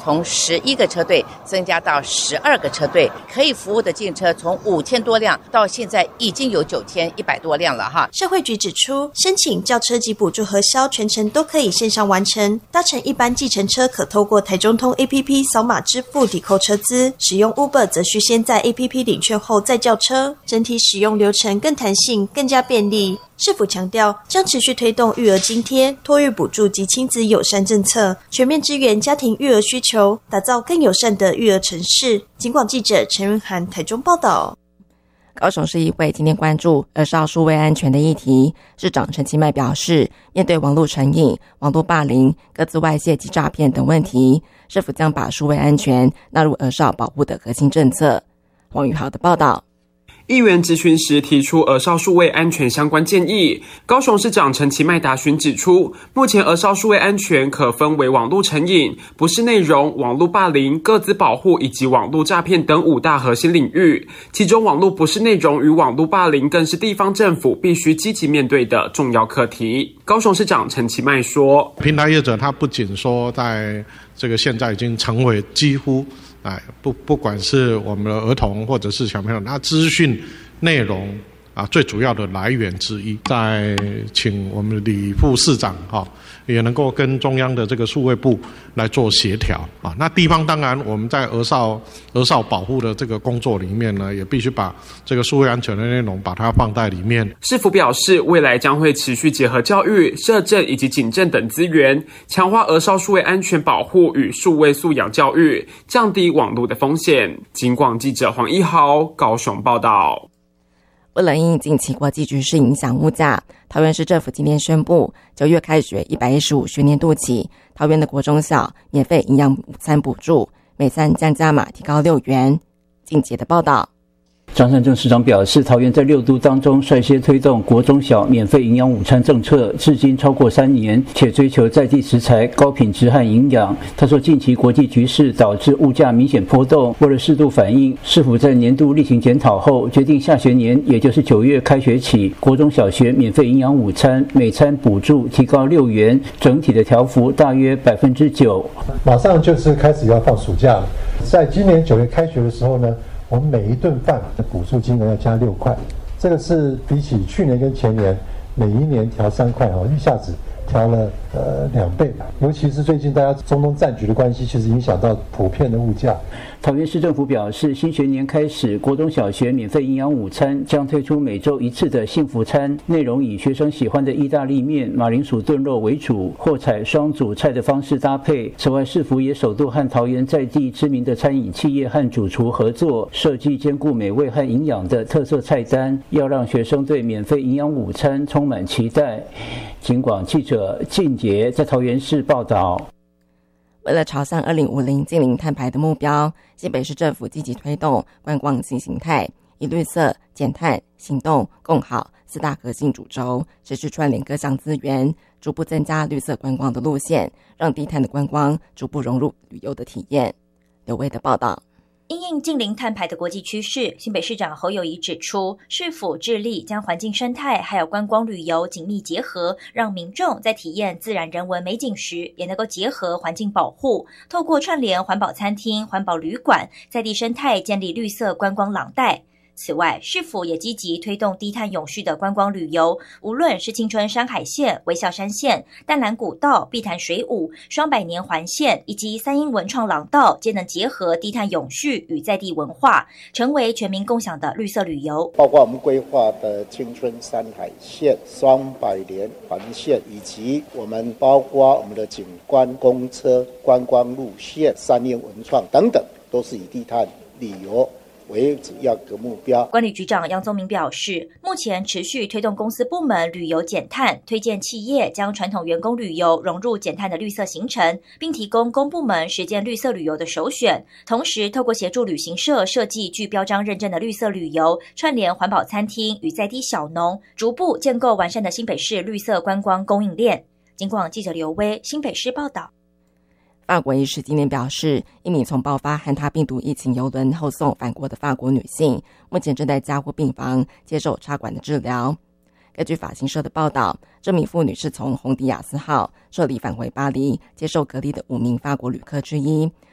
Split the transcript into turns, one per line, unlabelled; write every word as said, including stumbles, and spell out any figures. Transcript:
从十一个车队增加到十二个车队，可以服务的进车从五千多辆到现在已经有九千一百多辆了哈。
社会局指出，申请轿车及补助核销全程都可以线上完成，搭乘一般计程车可透过台中通 A P P 扫码支付抵扣车资，使用 Uber 则需先在 A P P 领券后再叫车，整体使用流程更弹性更加便利。市府强调，将持续推动育儿津贴、托育补助及亲子友善政策，全面支援家庭育儿需求，打造更友善的育儿城市。警广记者陈润涵台中报道。
高雄市议会今天关注儿少数位安全的议题，市长陈其迈表示，面对网络成瘾、网络霸凌、个资外泄及诈骗等问题，市府将把数位安全纳入儿少保护的核心政策。黄宇豪的报道。
议员质询时提出儿少数位安全相关建议，高雄市长陈其迈答询指出，目前儿少数位安全可分为网络成瘾、不是内容、网络霸凌、个资保护以及网络诈骗等五大核心领域，其中网络不是内容与网络霸凌更是地方政府必须积极面对的重要课题。高雄市长陈其迈说，
平台业者他不仅说在这个现在已经成为几乎哎，不不管是我们的儿童或者是小朋友，那资讯内容啊最主要的来源之一，在请我们李副市长哈、哦，也能够跟中央的这个数位部来做协调啊。那地方当然我们在儿少儿少保护的这个工作里面呢，也必须把这个数位安全的内容把它放在里面。
市府表示，未来将会持续结合教育、社政以及警政等资源，强化儿少数位安全保护与数位素养教育，降低网络的风险。警广记者黄一豪高雄报道。
为了因应近期国际局势影响物价，桃园市政府今天宣布，九月开学一百一十五学年度起，桃园的国中小免费营养午餐补助，每餐将加码提高六元。静杰的报道。
张善政市长表示，桃园在六都当中率先推动国中小免费营养午餐政策，至今超过三年，且追求在地食材、高品质和营养。他说，近期国际局势导致物价明显波动，为了适度反应，市府在年度例行检讨后，决定下学年，也就是九月开学起，国中小学免费营养午餐每餐补助提高六元，整体的调幅大约百分之九。
马上就是开始要放暑假了，在今年九月开学的时候呢，我们每一顿饭的补助金额要加六块，这个是比起去年跟前年每一年调三块哦，一下子调了呃两倍。尤其是最近大家中东战局的关系，其实影响到普遍的物价。
桃园市政府表示，新学年开始，国中小学免费营养午餐将推出每周一次的幸福餐，内容以学生喜欢的意大利面、马铃薯炖肉为主，或采双主菜的方式搭配。此外，市府也首度和桃园在地知名的餐饮企业和主厨合作，设计兼顾美味和营养的特色菜单，要让学生对免费营养午餐充满期待。警广记者靳杰在桃园市报道。
为了朝向二零五零净零碳排的目标，新北市政府积极推动观光新形态，以绿色、减碳、行动、共好四大核心主轴，持续串联各项资源，逐步增加绿色观光的路线，让低碳的观光逐步融入旅游的体验。刘威的报道。
因应净零碳排的国际趋势，新北市长侯友宜指出，市府致力将环境生态还有观光旅游紧密结合，让民众在体验自然人文美景时，也能够结合环境保护，透过串联环保餐厅、环保旅馆，在地生态建立绿色观光廊带。此外，市府也积极推动低碳永续的观光旅游，无论是青春山海线、微笑山线、淡蓝古道、碧潭水舞、双百年环线以及三英文创廊道，皆能结合低碳永续与在地文化，成为全民共享的绿色旅游。
包括我们规划的青春山海线、双百年环线，以及我们包括我们的景观公车、观光路线、三英文创等等，都是以低碳旅游为主要的目标。
管理局长杨宗明表示，目前持续推动公司部门旅游减碳，推荐企业将传统员工旅游融入减碳的绿色行程，并提供公部门实践绿色旅游的首选。同时，透过协助旅行社设计具标章认证的绿色旅游，串联环保餐厅与在地小农，逐步建构完善的新北市绿色观光供应链。警广记者刘威新北市报道。
法国医师今年表示，一名从爆发汉他病毒疫情邮轮后送返国的法国女性，目前正在加护病房接受插管的治疗。根据法新社的报道，这名妇女是从红迪亚斯号顺利返回巴黎接受隔离的五名法国旅客之一，